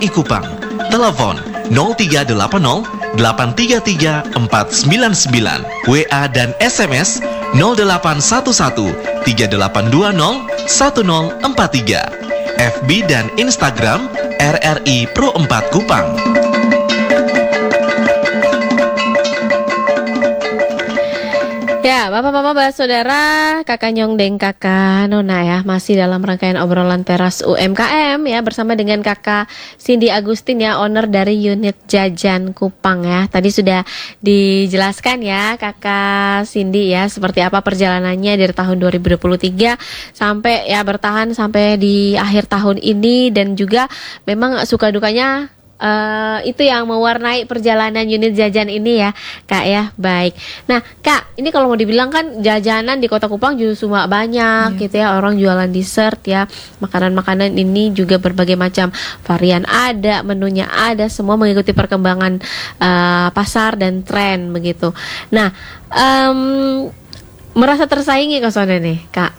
RRI Kupang. Telepon 0380 833 499, WA dan SMS 0811 3820 1043, FB dan Instagram RRI Pro 4 Kupang. Ya, Bapak-bapak, saudara, Kakak Nyongdeng, Kakak Nona ya, masih dalam rangkaian obrolan teras UMKM ya, bersama dengan Kakak Cindy Agustin ya, owner dari unit jajan Kupang ya. Tadi sudah dijelaskan ya Kakak Cindy ya, seperti apa perjalanannya dari tahun 2023 sampai ya bertahan sampai di akhir tahun ini, dan juga memang suka dukanya itu yang mewarnai perjalanan unit jajan ini ya Kak ya. Baik. Nah Kak, ini kalau mau dibilang kan jajanan di Kota Kupang justru banyak gitu ya, orang jualan dessert ya, makanan-makanan ini juga berbagai macam varian ada, menunya ada, semua mengikuti perkembangan pasar dan tren begitu. Nah merasa tersaingi Kak Sone nih Kak?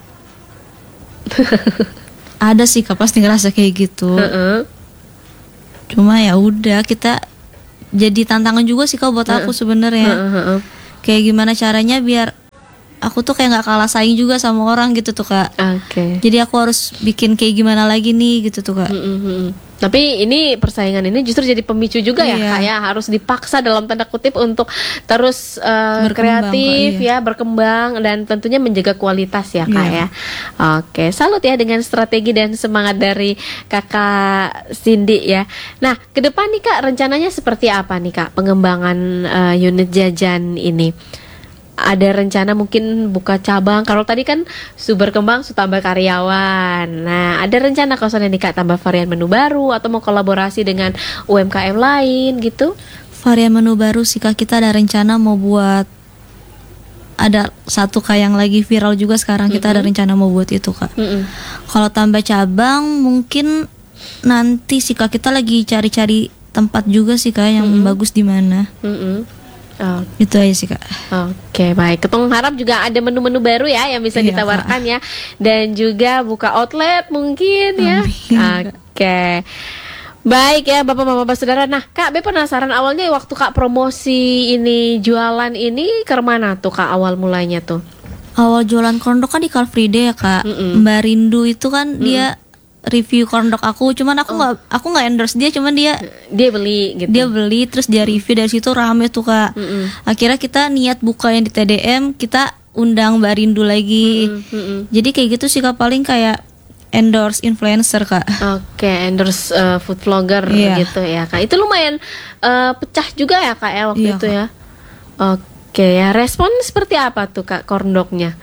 Ada sih Kak, pasti ngerasa kayak gitu. Cuma ya udah, kita jadi tantangan juga sih Kak buat aku sebenarnya. Kayak gimana caranya biar aku tuh kayak nggak kalah saing juga sama orang gitu tuh Kak. Jadi aku harus bikin kayak gimana lagi nih gitu tuh Kak. Tapi ini persaingan ini justru jadi pemicu juga ya Kak ya, harus dipaksa dalam tanda kutip untuk terus kreatif ya, berkembang dan tentunya menjaga kualitas ya Kak ya. Oke, salut ya dengan strategi dan semangat dari Kakak Cindy ya. Nah, ke depan nih Kak, rencananya seperti apa nih Kak pengembangan unit jajan ini? Ada rencana mungkin buka cabang? Kalau tadi kan berkembang tambah karyawan. Nah, ada rencana kalau nih Kak tambah varian menu baru atau mau kolaborasi dengan UMKM lain gitu? Varian menu baru sih Kak, kita ada rencana mau buat, ada satu Kak yang lagi viral juga sekarang, kita ada rencana mau buat itu Kak. Kalau tambah cabang mungkin nanti sih Kak, kita lagi cari-cari tempat juga sih Kak yang bagus di mana. Itu aja sih Kak. Oke, baik. Ketong harap juga ada menu-menu baru ya yang bisa ditawarkan Kak ya, dan juga buka outlet mungkin ya. Oke. Baik ya Bapak-bapak saudara. Nah Kak, Be penasaran awalnya waktu Kak promosi ini, jualan ini ke mana tuh Kak awal mulanya tuh? Awal jualan korndok kan di Car Free Day ya Kak. Mbak Rindu itu kan dia review korndok aku, cuman aku nggak endorse dia, cuman dia beli gitu. Dia beli terus dia review, dari situ rame tuh Kak. Akhirnya kita niat buka yang di TDM, kita undang Mbak Rindu lagi. Jadi kayak gitu sih Kak, paling kayak endorse influencer Kak. Oke, endorse food vlogger gitu ya Kak. Itu lumayan pecah juga ya Kak ya waktu itu Kak ya. Oke ya, respon seperti apa tuh Kak korndoknya?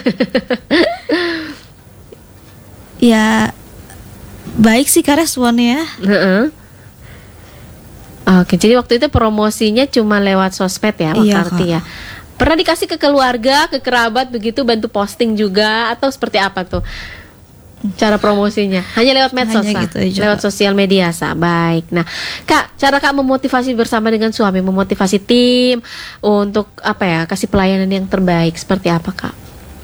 Ya baik sih Kak responnya. Oke, jadi waktu itu promosinya cuma lewat sosmed ya, arti ya. Pernah dikasih ke keluarga, ke kerabat begitu, bantu posting juga atau seperti apa tuh cara promosinya? Hanya lewat medsos, gitu aja, lewat sosial media baik. Nah Kak, cara Kak memotivasi bersama dengan suami, memotivasi tim untuk apa ya, kasih pelayanan yang terbaik seperti apa Kak?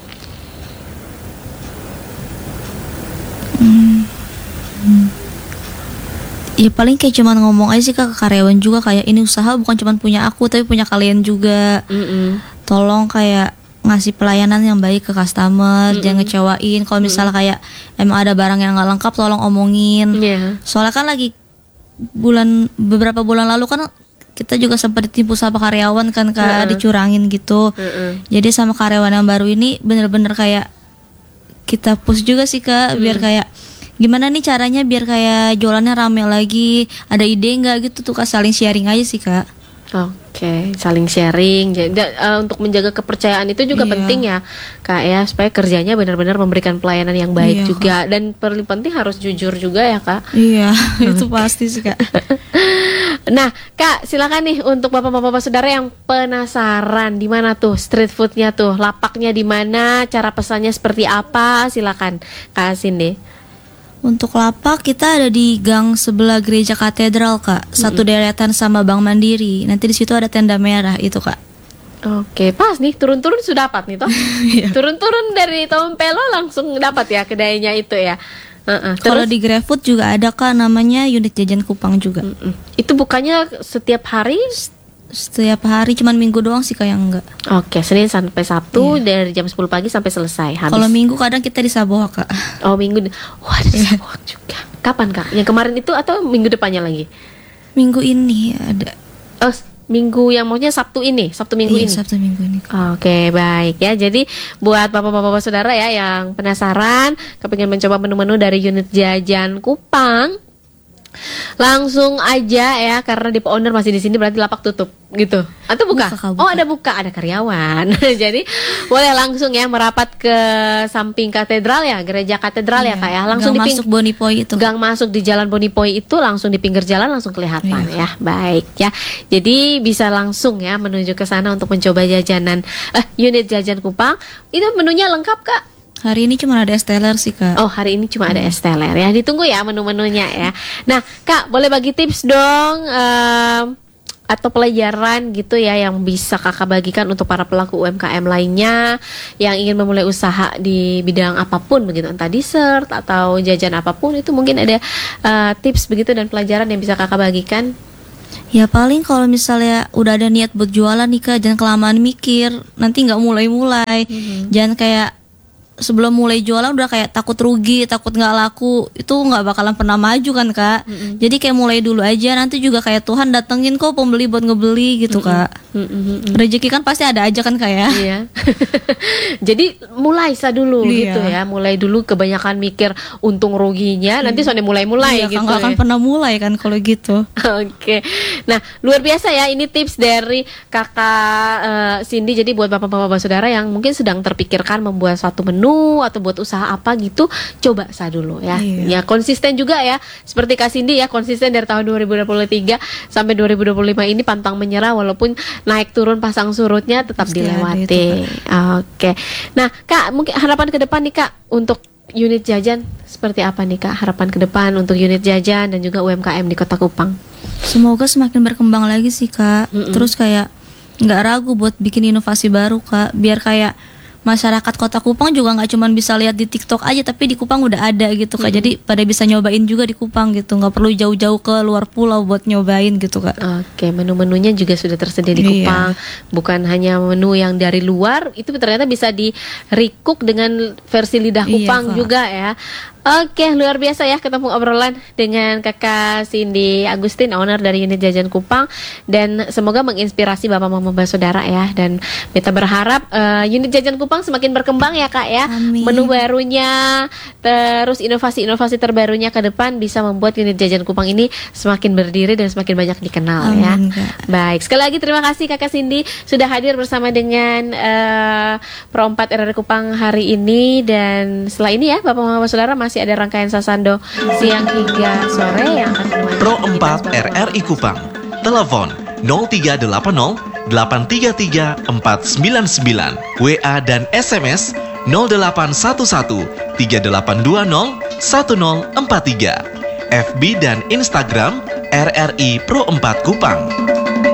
Ya paling kayak cuman ngomong aja sih Kak ke karyawan juga, kayak ini usaha bukan cuman punya aku tapi punya kalian juga. Tolong kayak ngasih pelayanan yang baik ke customer, jangan ngecewain. Kalau misalnya kayak emang ada barang yang nggak lengkap, tolong omongin. Soalnya kan lagi beberapa bulan lalu kan kita juga sempat ditipu sama karyawan kan Kak, dicurangin gitu. Jadi sama karyawan yang baru ini bener-bener kayak kita push juga sih Kak, biar kayak gimana nih caranya biar kayak jualannya rame lagi, ada ide nggak gitu tuh Kak, saling sharing aja sih Kak. Oke, saling sharing. Jadi untuk menjaga kepercayaan itu juga penting ya Kak ya, supaya kerjanya benar-benar memberikan pelayanan yang baik juga Kak. Dan paling penting harus jujur juga ya Kak. Itu pasti sih Kak. Nah Kak, silakan nih untuk bapak-bapak saudara yang penasaran di mana tuh street foodnya tuh, lapaknya di mana, cara pesannya seperti apa, silakan Kak Cindy. Untuk lapak kita ada di gang sebelah gereja katedral Kak, satu deretan sama Bank Mandiri. Nanti di situ ada tenda merah itu Kak. Oke, pas nih turun-turun sudah dapat nih toh. Turun-turun dari Tompelo langsung dapat ya kedainya itu ya. Kalau Terus di GrabFood juga ada Kak, namanya unit jajan Kupang juga. itu bukannya setiap hari? Setiap hari, cuman minggu doang sih Kak yang enggak. Oke, Senin sampai Sabtu dari jam 10 pagi sampai selesai habis. Kalau minggu kadang kita di Saboa Kak. Oh, minggu. Wah, ada di Sarawak juga. Kapan, Kak? Yang kemarin itu atau minggu depannya lagi? Minggu ini ada. Oh, minggu yang maksudnya Sabtu ini, Sabtu minggu Iya, ini. Sabtu minggu ini Kak. Oke, baik ya. Jadi buat bapak-bapak saudara ya yang penasaran, kepingin mencoba menu-menu dari unit jajan Kupang, langsung aja ya, karena di owner masih di sini berarti lapak tutup gitu. Atau buka? Buka, Kak, buka. Oh, ada buka, ada karyawan. Jadi boleh langsung ya merapat ke samping katedral ya, gereja katedral ya Kak ya. Langsung Gang masuk Bonipoi itu. gang masuk di Jalan Bonipoi itu langsung di pinggir jalan langsung kelihatan Iya. ya. Baik ya. Jadi bisa langsung ya menuju ke sana untuk mencoba jajanan unit jajan Kupang. Itu menunya lengkap Kak? Hari ini cuma ada es teler sih Kak. Oh, hari ini cuma ada es teler ya. Ditunggu ya menu-menunya ya. Nah, Kak, boleh bagi tips dong atau pelajaran gitu ya yang bisa Kakak bagikan untuk para pelaku UMKM lainnya yang ingin memulai usaha di bidang apapun begitu, entah dessert atau jajan apapun, itu mungkin ada tips begitu dan pelajaran yang bisa Kakak bagikan. Ya paling kalau misalnya udah ada niat buat jualan nih Kak, jangan kelamaan mikir, nanti nggak mulai-mulai. Jangan kayak sebelum mulai jualan udah kayak takut rugi, takut nggak laku, itu nggak bakalan pernah maju kan Kak. Jadi kayak mulai dulu aja, nanti juga kayak Tuhan datengin kok pembeli buat ngebeli gitu Kak. Rezeki kan pasti ada aja kan Kak ya. Iya. Jadi mulai dulu Iya. gitu ya. Mulai dulu, kebanyakan mikir untung ruginya, nanti soalnya mulai-mulai Iya, gitu. nggak akan ya. pernah mulai kan kalau gitu. Oke. Nah, luar biasa ya, ini tips dari Kakak Cindy. Jadi buat bapak-bapak saudara yang mungkin sedang terpikirkan membuat suatu menu atau buat usaha apa gitu, coba dulu ya. Iya. Ya konsisten juga ya. Seperti Kak Cindy ya, konsisten dari tahun 2023 sampai 2025 ini pantang menyerah walaupun naik turun pasang surutnya tetap Pasti ada dilewati. itu, Oke. Nah, Kak, mungkin harapan ke depan nih Kak untuk unit jajan seperti apa nih Kak? Harapan ke depan untuk unit jajan dan juga UMKM di Kota Kupang. Semoga semakin berkembang lagi sih Kak. Terus kayak nggak ragu buat bikin inovasi baru Kak, biar kayak masyarakat Kota Kupang juga nggak cuma bisa lihat di TikTok aja, tapi di Kupang udah ada gitu Kak. Jadi pada bisa nyobain juga di Kupang gitu, nggak perlu jauh-jauh ke luar pulau buat nyobain gitu Kak. Oke, menu-menunya juga sudah tersedia di Iya. Kupang. Bukan hanya menu yang dari luar, itu ternyata bisa di recook dengan versi lidah Iya, Kupang Kak. juga ya. Oke, luar biasa ya ketemu obrolan dengan Kakak Cindy Agustin, owner dari unit jajan Kupang, dan semoga menginspirasi Bapak Mama Saudara ya. Dan kita berharap unit jajan Kupang semakin berkembang ya Kak ya. Amin. Menu barunya, terus inovasi-inovasi terbarunya ke depan bisa membuat unit jajan Kupang ini semakin berdiri dan semakin banyak dikenal ya. Amin, Kak. Baik, sekali lagi terima kasih Kakak Cindy sudah hadir bersama dengan Pro 4 RRI Kupang hari ini. Dan setelah ini ya Bapak Mama Saudara masih ada rangkaian Sasando siang hingga sore yang akan menemani Pro kita 4 RRI Kupang. Telepon 0380 833 499. WA dan SMS 0811 3820 1043. FB dan Instagram RRI Pro 4 Kupang.